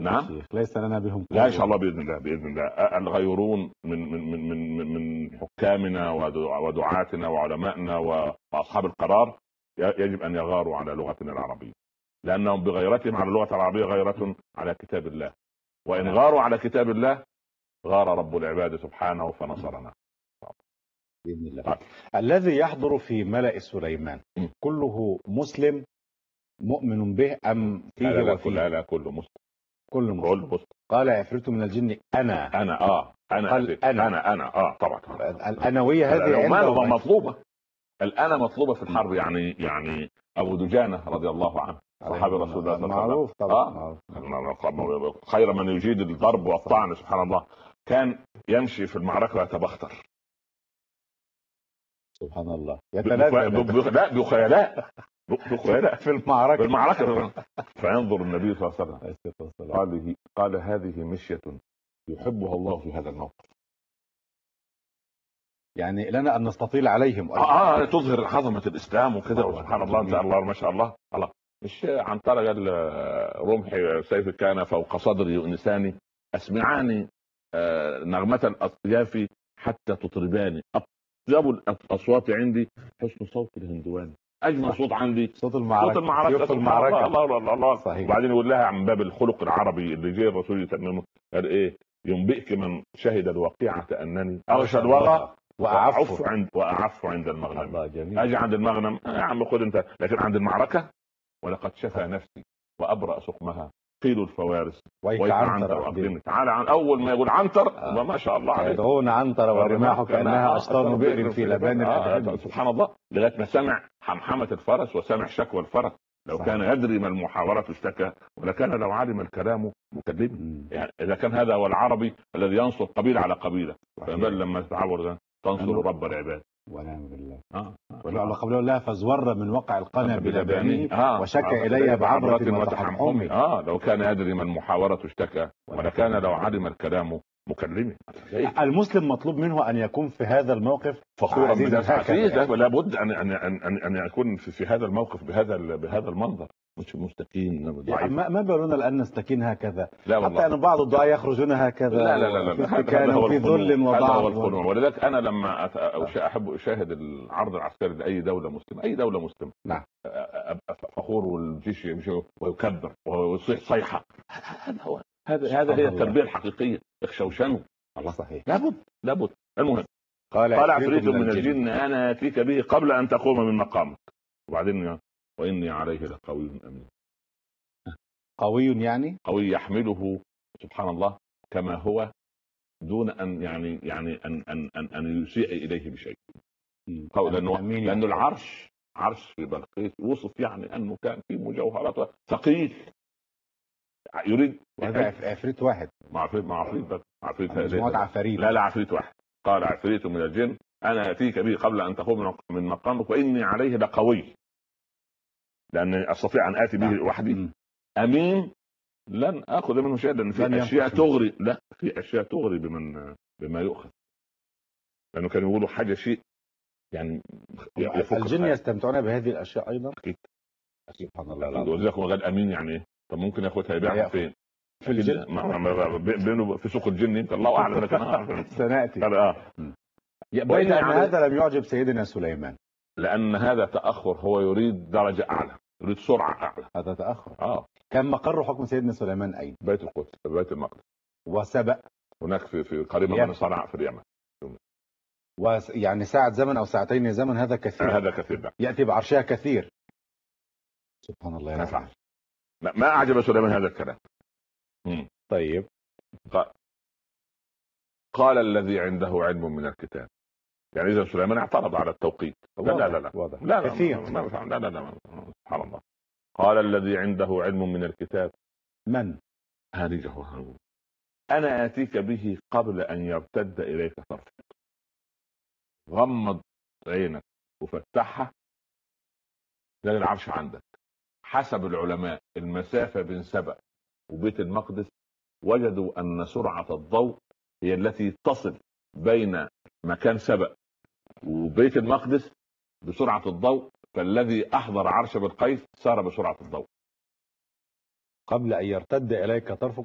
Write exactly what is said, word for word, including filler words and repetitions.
نعم شيخ ليس لنا بهم لا ان شاء الله باذن الله باذن الله. الغيورون من من من من من حكامنا ودعاتنا وعلمائنا واصحاب القرار يجب ان يغاروا على لغتنا العربيه، لانهم بغيرتهم على اللغه العربيه غيره على كتاب الله، وان غاروا على كتاب الله غار رب العباد سبحانه فنصرنا باذن الله. طيب. الذي يحضر في ملأ سليمان م. كله مسلم مؤمن به ام فيه لا لا وفيه؟ لا لا كله مسلم. كله مسلم. مسلم. قال عفريت من الجن انا انا اه انا قال انا انا, أنا اه طبعا الانويه هذه عنده مطلوبه. الأنا مطلوبة في الحرب. يعني يعني أبو دجانة رضي الله عنه صحابي رسول الله صلى الله عليه وسلم طبعا آه. خير من يجيد الضرب والطعن سبحان الله، كان يمشي في المعركة ويتبختر سبحان الله يتلذذ لا بخيلاء بخيلاء في المعركة في المعركة فينظر النبي صلى الله عليه وسلم قال قال هذه مشية يحبها الله في هذا الموقف، يعني لنا ان نستطيل عليهم اه, آه تظهر عظمه الاسلام وكده وسبحان الله ان شاء الله ما شاء الله الله مش عن طرق رمحي سيف كان فوق صدري انساني اسمعاني آه نغمه الاطياف حتى تطرباني، اطيب الاصوات عندي حسن صوت الهندواني، اجمل صوت عندي صوت المعركه صوت المعركه, المعركة. الله الله الله, الله. صحيح. وبعدين يقول لها عن باب الخلق العربي اللي جاي الرسول يتممه قال ايه ينبئك من شهد الواقعه انني اغشى الوغى واعف عند واعف عند المغنم. اجي عند المغنم يا عم خد انت، لكن عند المعركه ولقد شفى نفسي وابرأ سقمها قيل الفوارس ويك عنتر واقدمني. تعالى عن اول ما يقول عنتر آه. ما شاء الله عليه يدعون عنتر ورماح كانها اشطان بئر في لبان الادهم. آه. سبحان الله لغايه ما سمع حمحمه الفرس وسمع شكوى الفرس لو صحيح. كان يدري ما المحاورة اشتكى ولكان لو علم الكلام مكذب. يعني اذا كان هذا هو العربي الذي ينصر قبيله على قبيله فبل لما تعبر تنصر رب العباد ونعم بالله. اه ولعل قبله الله فزور من وقع القنا بلبانه آه. وشكى الي بعبرة وتحمحمه. اه لو كان يدري ما المحاورة اشتكى ولكان لو علم الكلام مكلمه. المسلم مطلوب منه ان يكون في هذا الموقف فخورا بنفسه، لابد ان ان ان ان يكون في, في هذا الموقف بهذا بهذا المنظر، مش مستكين ضعيف. ما ما بالنا الان نستكين هكذا؟ لا والله. حتى ان بعض الدعاء يخرجون هكذا. لا لا لا, لا. كان في ذل وضعف. ولذلك انا لما احب اشاهد العرض العسكري لاي دوله مسلمه، اي دوله مسلمه نعم فخور والجيش يمشي ويكبر ويصيح صيحه. هذا هو هذا هذا هي التربيه الحقيقيه. اخشوشنوا الله صحيح. لابد لابد. المهم قال, قال عفريت من الجن انا اتيك به قبل ان تقوم من مقامك. وبعدين واني عليه لقوي امين. قوي يعني قوي يحمله سبحان الله كما هو دون ان يعني يعني ان ان ان, أن يسيء اليه بشيء. لانه لانه العرش عرش في بلقيس وصف يعني انه كان في مجوهرات ثقيل يريد. وهذا عفريت واحد مع عفريت مع عفريت بس عفريت مجموعة عفاريت. لا لا عفريت واحد. قال عفريت من الجن انا اتيك به قبل ان تقوم من مقامك واني عليه لقوي، لاني استطيع ان اتي به وحدي. امين لن اخذ منه شيء لان في اشياء تغري. لا في اشياء تغري بمن بما يؤخذ، لانه كانوا يقولوا حاجه شيء يعني الجن يستمتعون بهذه الاشياء ايضا. اكيد سبحان الله العظيم. ولذلك هو قال امين يعني ايه؟ طب ممكن ياخدها يبيعها فين؟ في الجن بينه في سوق الجن يمكن الله اعلم. لكن سناتي اه بين ان هذا لم يعجب سيدنا سليمان لان هذا تاخر. هو يريد درجه اعلى، يريد سرعه اعلى. هذا تاخر. اه كان مقر حكم سيدنا سليمان اين؟ بيت القدس بيت المقدس. وسبأ هناك في في قريبا من صنعاء في اليمن. ويعني ساعة زمن او ساعتين زمن هذا كثير. هذا كثير ده. ياتي بعرشها كثير. سبحان الله يا لا ما اعجب سليمان هذا الكلام. مم. طيب قال, قال الذي عنده علم من الكتاب. يعني اذا سليمان اعترض على التوقيت. لا لا لا لا واضح. لا لا كثير. لا لا لا لا سبحان الله. قال الذي عنده علم من الكتاب من هذه هو انا اتيك به قبل ان يرتد اليك طرفك. غمض عينك وفتحها تلاقي العرش عندك. حسب العلماء المسافة بين سبأ وبيت المقدس وجدوا أن سرعة الضوء هي التي تصل بين مكان سبأ وبيت المقدس بسرعة الضوء، فالذي أحضر عرش بالقيس سار بسرعة الضوء قبل أن يرتد إليك طرفك.